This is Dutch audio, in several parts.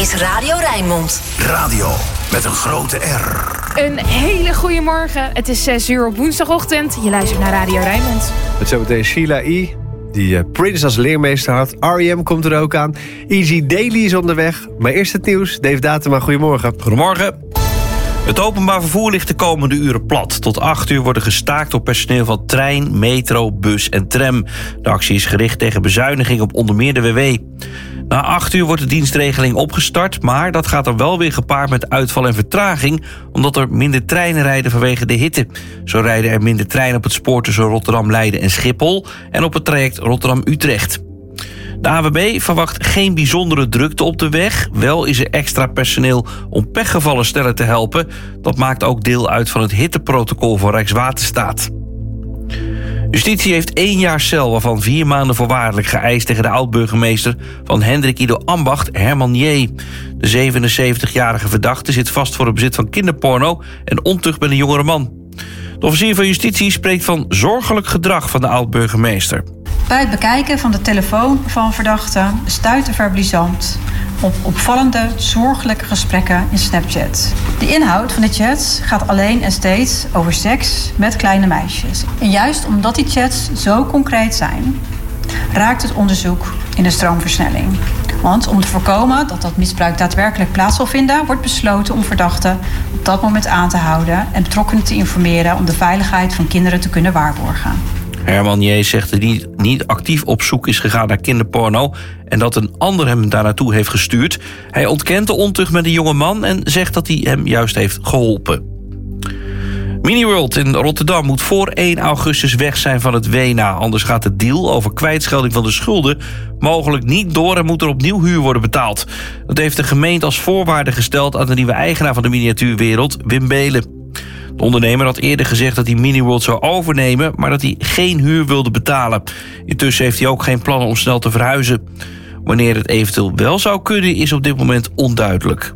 is Radio Rijnmond. Radio met een grote R. Een hele goede morgen. Het is 6:00 op woensdagochtend. Je luistert naar Radio Rijnmond. Met zometeen Sheila E., die Prince als leermeester had. R.E.M. komt er ook aan. Easy Daily is onderweg. Maar eerst het nieuws. Dave Datema, goedemorgen. Goedemorgen. Het openbaar vervoer ligt de komende uren plat. Tot 8 uur worden gestaakt door personeel van trein, metro, bus en tram. De actie is gericht tegen bezuiniging op onder meer de WW. Na 8 uur wordt de dienstregeling opgestart, maar dat gaat dan wel weer gepaard met uitval en vertraging, omdat er minder treinen rijden vanwege de hitte. Zo rijden er minder treinen op het spoor tussen Rotterdam, Leiden en Schiphol en op het traject Rotterdam-Utrecht. De AWB verwacht geen bijzondere drukte op de weg. Wel is er extra personeel om pechgevallen sneller te helpen. Dat maakt ook deel uit van het hitteprotocol van Rijkswaterstaat. Justitie heeft 1 jaar cel, waarvan 4 maanden voorwaardelijk geëist tegen de oud-burgemeester van Hendrik Ido Ambacht, Herman J. De 77-jarige verdachte zit vast voor het bezit van kinderporno en ontucht met een jongere man. De officier van Justitie spreekt van zorgelijk gedrag van de oud-burgemeester. Bij het bekijken van de telefoon van verdachte stuit de verbalisant op opvallende, zorgelijke gesprekken in Snapchat. De inhoud van de chats gaat alleen en steeds over seks met kleine meisjes. En juist omdat die chats zo concreet zijn, raakt het onderzoek in de stroomversnelling. Want om te voorkomen dat dat misbruik daadwerkelijk plaats zal vinden, wordt besloten om verdachten op dat moment aan te houden en betrokkenen te informeren om de veiligheid van kinderen te kunnen waarborgen. Herman J. zegt dat hij niet actief op zoek is gegaan naar kinderporno en dat een ander hem daar naartoe heeft gestuurd. Hij ontkent de ontucht met een jonge man en zegt dat hij hem juist heeft geholpen. Miniworld in Rotterdam moet voor 1 augustus weg zijn van het WNA. Anders gaat de deal over kwijtschelding van de schulden mogelijk niet door en moet er opnieuw huur worden betaald. Dat heeft de gemeente als voorwaarde gesteld aan de nieuwe eigenaar van de miniatuurwereld, Wim Belen. De ondernemer had eerder gezegd dat hij Miniworld zou overnemen, maar dat hij geen huur wilde betalen. Intussen heeft hij ook geen plannen om snel te verhuizen. Wanneer het eventueel wel zou kunnen, is op dit moment onduidelijk.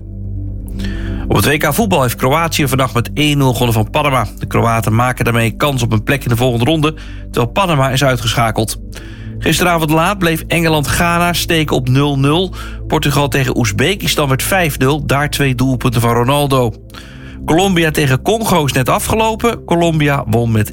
Op het WK voetbal heeft Kroatië vannacht met 1-0 gewonnen van Panama. De Kroaten maken daarmee kans op een plek in de volgende ronde, terwijl Panama is uitgeschakeld. Gisteravond laat bleef Engeland-Ghana steken op 0-0. Portugal tegen Oezbekistan werd 5-0, daar 2 doelpunten van Ronaldo. Colombia tegen Congo is net afgelopen. Colombia won met 1-0.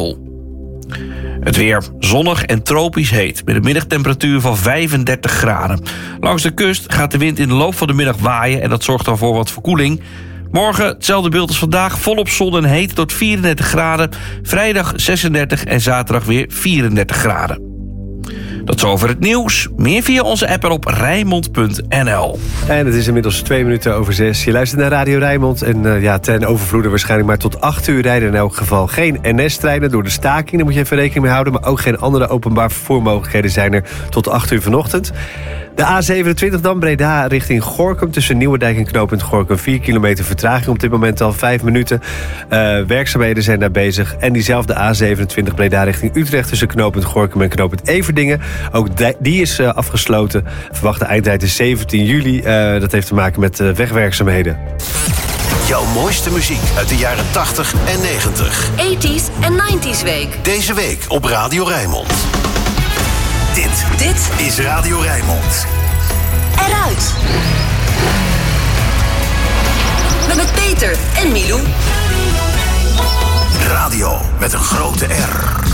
Het weer zonnig en tropisch heet, met een middagtemperatuur van 35 graden. Langs de kust gaat de wind in de loop van de middag waaien en dat zorgt dan voor wat verkoeling. Morgen hetzelfde beeld als vandaag, volop zon en heet tot 34 graden. Vrijdag 36 en zaterdag weer 34 graden. Tot zover het nieuws. Meer via onze app en op Rijnmond.nl. En het is inmiddels 6:02. Je luistert naar Radio Rijnmond. En ten overvloede waarschijnlijk maar tot 8 uur rijden in elk geval geen NS-treinen door de staking. Daar moet je even rekening mee houden. Maar ook geen andere openbaar vervoermogelijkheden zijn er tot 8 uur vanochtend. De A27 dan, Breda richting Gorinchem. Tussen Nieuwendijk en knooppunt Gorinchem 4 kilometer vertraging op dit moment al 5 minuten. Werkzaamheden zijn daar bezig. En diezelfde A27 Breda richting Utrecht tussen knooppunt Gorinchem en knooppunt Everdingen. Ook die is afgesloten. Verwachte eindtijd is 17 juli. Dat heeft te maken met wegwerkzaamheden. Jouw mooiste muziek uit de jaren 80 en 90. 80s en 90s week. Deze week op Radio Rijnmond. Dit is Radio Rijnmond. Eruit. Met Peter en Milou. Radio met een grote R.